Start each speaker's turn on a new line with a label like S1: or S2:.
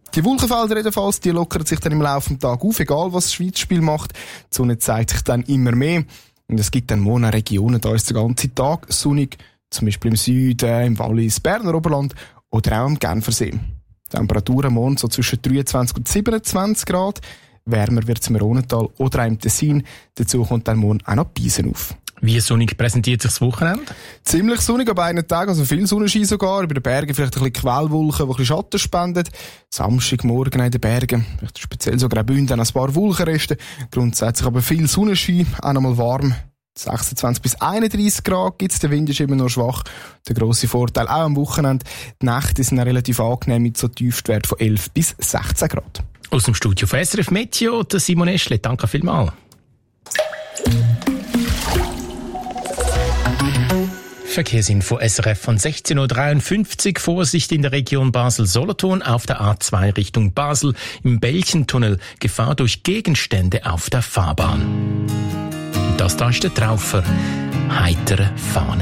S1: Die Wolkenfelder jedenfalls, die lockern sich dann im Laufe des Tages auf, egal was das Schweizspiel macht. Die Sonne zeigt sich dann immer mehr. Und es gibt dann morgen Regionen, da ist der ganze Tag sonnig, zum Beispiel im Süden, im Wallis, Berner Oberland oder auch am Genfersee. Temperaturen morgen so zwischen 23 und 27 Grad. Wärmer wird es im Rhontal oder auch im Tessin. Dazu kommt dann morgen auch noch Piesen auf.
S2: Wie sonnig präsentiert sich das Wochenende?
S1: Ziemlich sonnig, aber einen Tag, also viel Sonnenschein sogar. Über den Bergen vielleicht ein bisschen Quellwolken, die ein bisschen Schatten spenden. Samstagmorgen in den Bergen, vielleicht speziell sogar Bünden, ein paar Wolkenreste. Grundsätzlich aber viel Sonnenschein, auch noch mal warm. 26 bis 31 Grad gibt's, der Wind ist immer noch schwach. Der grosse Vorteil auch am Wochenende. Die Nächte sind relativ angenehm mit so Tiefstwerten von 11 bis 16 Grad.
S2: Aus dem Studio von SRF Meteo, der Simon Eschle. Danke vielmals. Verkehrsinfo SRF von 16.53 Uhr. Vorsicht in der Region Basel-Solothurn auf der A2 Richtung Basel im Belchentunnel. Gefahr durch Gegenstände auf der Fahrbahn. Das da ist der Traufer. Heitere Fahne.